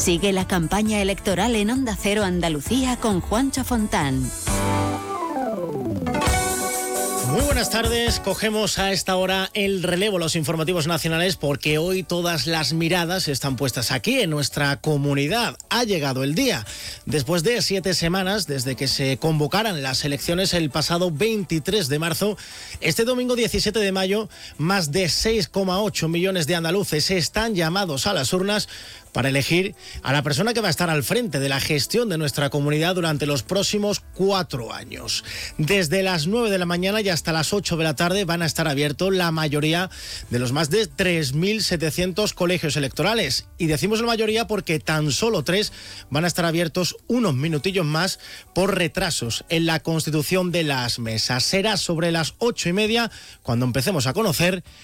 Sigue la campaña electoral en Onda Cero Andalucía con Juancho Fontán. Muy buenas tardes, cogemos a esta hora el relevo, los informativos nacionales, porque hoy todas las miradas están puestas aquí en nuestra comunidad. Ha llegado el día. Después de 7 semanas, desde que se convocaran las elecciones el pasado 23 de marzo, este domingo 17 de mayo, más de 6,8 millones de andaluces están llamados a las urnas para elegir a la persona que va a estar al frente de la gestión de nuestra comunidad durante los próximos 4 años. Desde las 9 de la mañana y hasta las 8 de la tarde van a estar abiertos la mayoría de los más de 3.700 colegios electorales. Y decimos la mayoría porque tan solo 3 van a estar abiertos unos minutillos más por retrasos en la constitución de las mesas. Será sobre las 8:30 cuando empecemos a conocer